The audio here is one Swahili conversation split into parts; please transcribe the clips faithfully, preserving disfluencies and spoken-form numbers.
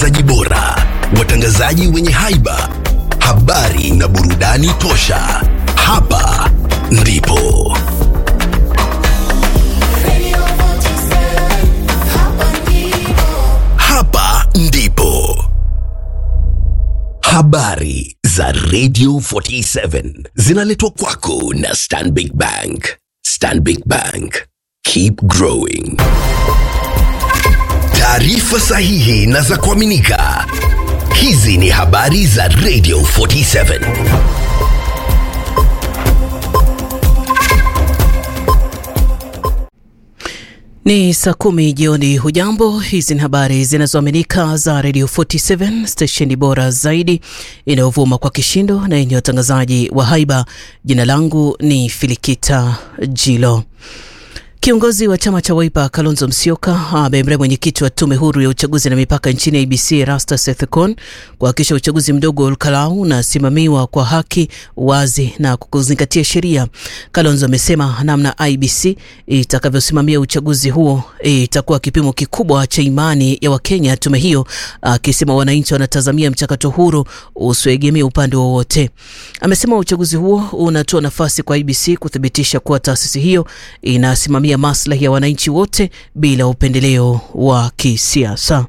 Watangazaji bora, watangazaji wenye haiba, habari na burudani tosha. Hapa ndipo Hapa ndipo habari za Radio forty-seven zinaletwa kwako na Stanbic Bank. Stanbic Bank, keep growing. Taarifa sahihi na za kuaminika. Hizi ni habari za Radio forty-seven. Ni saa kumi jioni. Hujambo, hizi ni habari zinazoaminika za Radio forty-seven, stesheni bora zaidi inayovuma kwa kishindo na yenye watangazaji wa haiba. Jina langu ni Filikita Jilo. Kiongozi wa chama cha Wiper Kalonzo Musyoka amemrai mwenyekiti wa tume huru ya uchaguzi na mipaka nchini I B C Erastus Ethekon kuhakikisha uchaguzi mdogo Olkalau unasimamiwa kwa haki, wazi na kuzingatia sheria. Kalonzo amesema namna I B C itakavyosimamia uchaguzi huo itakuwa kipimo kikubwa cha imani ya Wakenya tume hiyo, akisema wananchi wanatazamia mchakato huru usioegemea upande wowote. Amesema uchaguzi huo unatoa nafasi kwa I B C kuthibitisha kuwa taasisi hiyo inasimamia maslahi ya wananchi wote bila upendeleo wa kisiasa.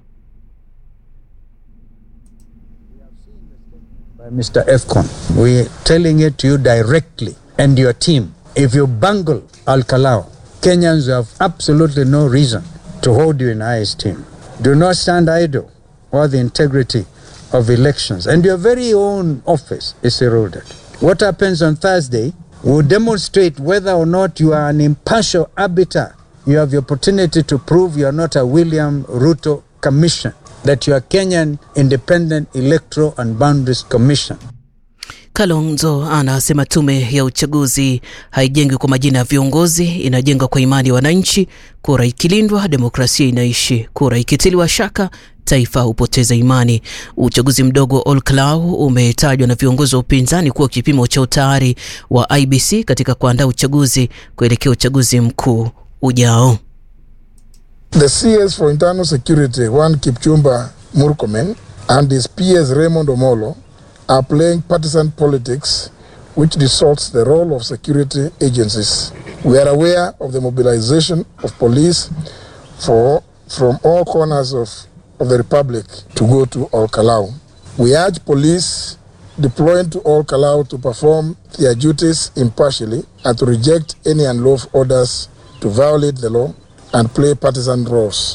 Mister Ethekon, we are telling it to you directly and your team. If you bungle Olkalau, Kenyans have absolutely no reason to hold you in high esteem. Do not stand idle while the integrity of elections and your very own office is eroded. What happens on Thursday will demonstrate whether or not you are an impartial arbiter. You have the opportunity to prove you are not a William Ruto commission, that you are Kenyan Independent Electoral and Boundaries Commission. Kalonzo anasema tume ya uchaguzi haijengwi kwa majina ya viongozi, inajengwa kwa imani ya wananchi. Kura ikilindwa, demokrasia inaishi. Kura ikitiliwa shaka, taifa hupoteza imani. Uchaguzi mdogo Olkalau umetajwa na viongozi wa upinzani kuwa kipimo cha utayari wa I B C katika kuandaa uchaguzi kuelekea uchaguzi mkuu ujao. The C S for Internal Security, One Kipchumba Murkomen, and his P S Raymond Omolo are playing partisan politics which distorts the role of security agencies. We are aware of the mobilization of police for, from all corners of, of the Republic to go to Olkalau. We urge police deployed to Olkalau to perform their duties impartially and to reject any unlawful orders to violate the law and play partisan roles.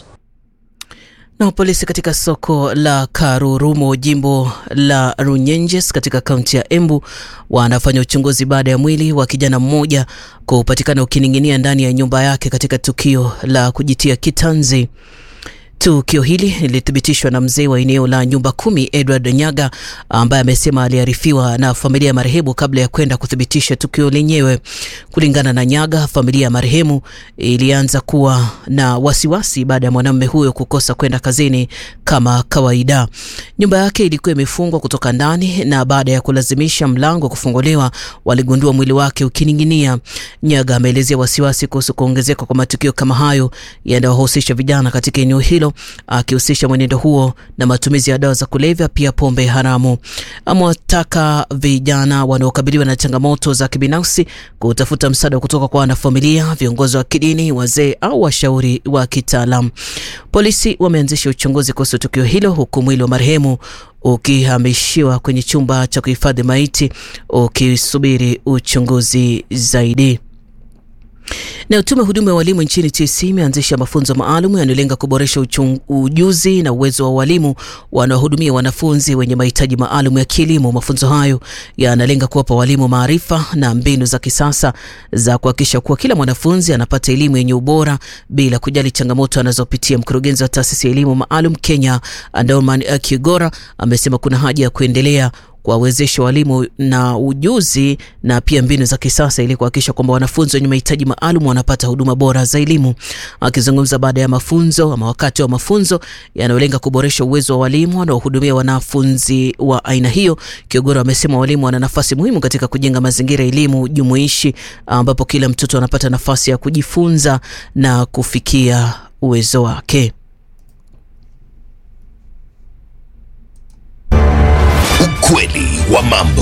Na polisi katika soko la Karurumo, jimbo la Runyenjes katika kaunti ya Embu wanafanya uchunguzi baada ya mwili wa kijana mmoja kupatikana ukining'inia ndani ya nyumba yake katika tukio la kujitia kitanzi. Tukio hili lilithibitishwa na mzee wa eneo la nyumba kumi Edward Nyaga, ambaye amesema aliarifiwa na familia ya marehemu kabla ya kwenda kuthibitisha tukio lenyewe. Kulingana na Nyaga, familia ya marehemu ilianza kuwa na wasiwasi baada ya mwanamume huyo kukosa kwenda kazini kama kawaida. Nyumba yake ilikuwa imefungwa kutoka ndani na baada ya kulazimisha mlango kufunguliwa waligundua mwili wake ukining'inia. Nyaga ameelezea wasiwasi kuhusu kuongezeka kwa matukio kama hayo yanayohusisha vijana katika eneo hilo, akihusisha mwenendo huo na matumizi ya dawa za kulevya, pia pombe haramu. Amewataka vijana wanaokabiliwa na changamoto za kibinafsi kutafuta msaada kutoka kwa wanafamilia, viongozi wa kidini, wazee au washauri wa kitaalamu. Polisi wameanzisha uchunguzi kuhusu tukio hilo, huku mwili wa marehemu ukihamishiwa kwenye chumba cha kuhifadhi maiti ukisubiri uchunguzi zaidi. Na tume huduma ya walimu nchini T S C imeanzisha mafunzo maalum yanayolenga kuboresha ujuzi na uwezo wa walimu wanaohudumia wanafunzi wenye mahitaji maalum ya kielimu. Mafunzo hayo yanalenga kuwapa walimu maarifa na mbinu za kisasa za kuhakikisha kuwa kila mwanafunzi anapata elimu yenye ubora bila kujali changamoto anazopitia. Mkurugenzi wa taasisi ya elimu maalum Kenya, Norman Kigora, amesema kuna haja ya kuendelea kuwawezesha walimu na ujuzi na pia mbinu za kisasa ili kuhakikisha kwamba wanafunzi wenye mahitaji maalum wanapata huduma bora za elimu. Akizungumza baada ya mafunzo ama wakati wa mafunzo yanayolenga kuboresha uwezo wa walimu wanaohudumia wanafunzi wa aina hiyo, Kigora amesema walimu wana nafasi muhimu katika kujenga mazingira ya elimu jumuishi ambapo kila mtoto anapata nafasi ya kujifunza na kufikia uwezo wake. Ukweli wa mambo.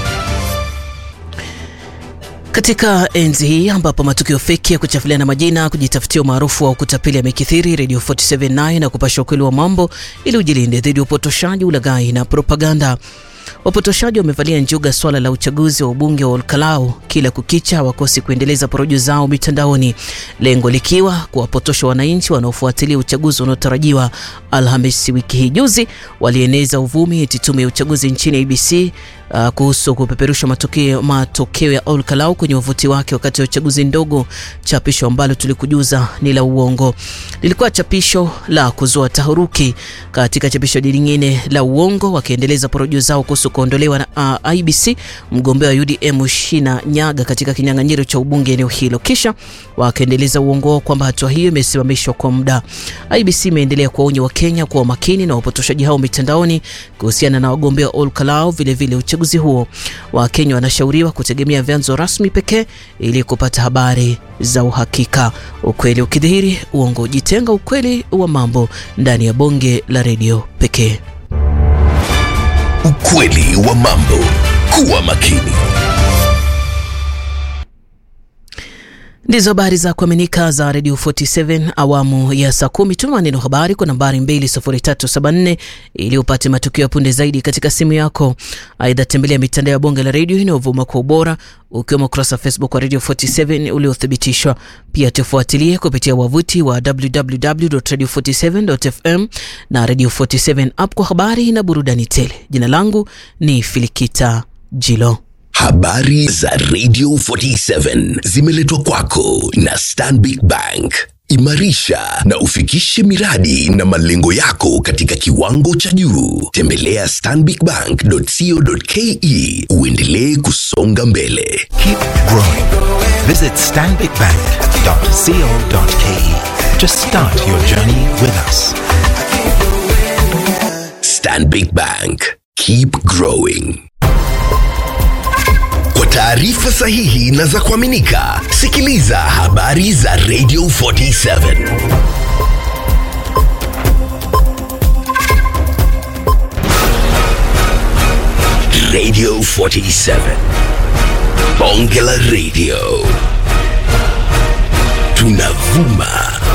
Katika enzi hii ambapo matukio feki ya kuchafuliana majina, kujitafutia umaarufu au kutapeli yamekithiri, Radio forty-seven nayo na kupasha ukweli wa mambo ili ujilinde dhidi ya upotoshaji, ulaghai na propaganda. Wapotoshaji wamevalia njuga swala la uchaguzi wa ubunge wa Olkalau kila kukicha, wakosi kuendeleza porojo zao mitandaoni, lengo likiwa kuwapotosha wananchi wanaofuatilia uchaguzi unaotarajiwa Alhamisi wiki hii. Juzi walieneza uvumi eti tume ya uchaguzi nchini A B C uh, kuhusu kupeperusha matokeo matokeo ya Olkalau kwenye wavuti wake wakati wa uchaguzi ndogo. Chapisho ambalo tulikujuza ni la uongo. Lilikuwa chapisho la kuzua taharuki. Katika chapisho lingine la uongo, wakiendeleza porojo zao kuhusu kuondolewa na uh, I B C mgombea wa U D M Shina Nyaga katika kinyang'anyiro cha ubunge eneo hilo. Kisha wakaendeleza uongo kwamba hatua hiyo imesimamishwa kwa muda. I B C imeendelea kuwaonya Wakenya kuwa makini na wapotoshaji hao mitandaoni kuhusiana na wagombea Olkalau. Vile vile uchaguzi huo, Wakenya wanashauriwa kutegemea vyanzo rasmi pekee ili kupata habari za uhakika. Ukweli ukidhihiri, uongo jitenga. Ukweli wa mambo ndani ya bonge la radio pekee. Ukweli wa mambo. Kuwa makini. Ndizo habari za kuaminika za Radio forty-seven awamu ya saa kumi. Tuma neno habari kwa nambari mbili sufuri tatu saba nne ili upate matukio ya punde zaidi katika simu yako. Aidha, tembelea mitandao ya bonge la radio inayovuma kwa ubora, ukiwemo ukurasa Facebook wa Radio forty-seven uliothibitishwa. Pia tufuatilie kupitia wavuti wa w w w dot radio forty seven dot f m na Radio forty-seven app kwa habari na burudani tele. Jina langu ni Filikita Jilo. Habari za Radio forty-seven zimeletwa kwako na Stanbic Bank. Imarisha na ufikishe miradi na malengo yako katika kiwango cha juu. Tembelea stanbic bank dot co dot ke uendelee kusonga mbele. Keep growing. Visit stanbic bank dot co dot ke to start your journey with us. Stanbic Bank. Keep growing. Kwa taarifa sahihi na za kuaminika, sikiliza habari za Radio forty-seven. Radio forty-seven. Bonge la Radio. Tunavuma